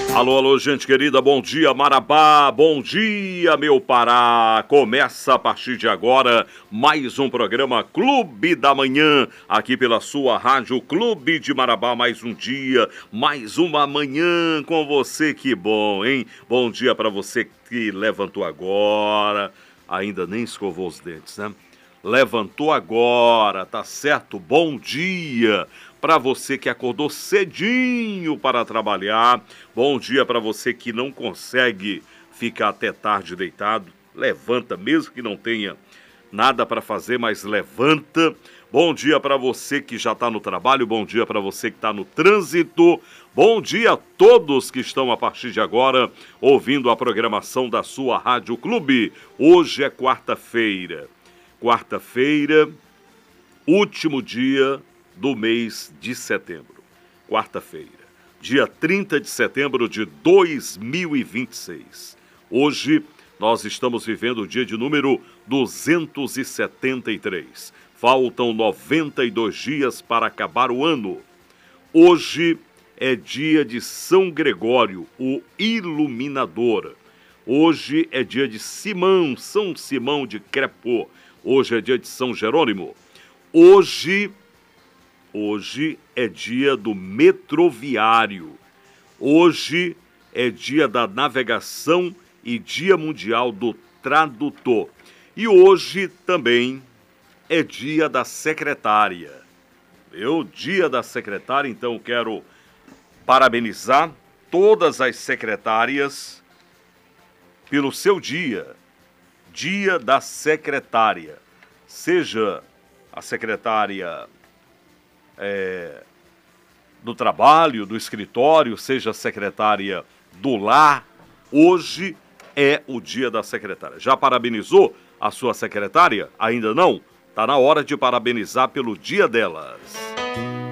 Alô, alô, gente querida, bom dia Marabá, bom dia meu Pará. Começa a partir de agora mais um programa Clube da Manhã, aqui pela sua rádio Clube de Marabá. Mais um dia, mais uma manhã com você, que bom, hein? Bom dia para você que levantou agora, ainda nem escovou os dentes, né? Levantou agora, tá certo? Bom dia para você que acordou cedinho para trabalhar. Bom dia para você que não consegue ficar até tarde deitado. Levanta, mesmo que não tenha nada para fazer, mas levanta. Bom dia para você que já está no trabalho. Bom dia para você que está no trânsito. Bom dia a todos que estão a partir de agora ouvindo a programação da sua Rádio Clube. Hoje é quarta-feira. Quarta-feira, último dia do mês de setembro. Quarta-feira, dia 30 de setembro de 2026. Hoje nós estamos vivendo o dia de número 273. Faltam 92 dias para acabar o ano. Hoje é dia de São Gregório, o Iluminador. Hoje é dia de Simão, São Simão de Crepô. Hoje é dia de São Jerônimo. Hoje é dia do metroviário. Hoje é dia da navegação e dia mundial do tradutor. E hoje também é dia da secretária. Dia da secretária, então quero parabenizar todas as secretárias pelo seu dia. Dia da secretária. Seja a secretária do trabalho, do escritório, seja a secretária do lar, hoje é o dia da secretária. Já parabenizou a sua secretária? Ainda não? Tá na hora de parabenizar pelo dia delas.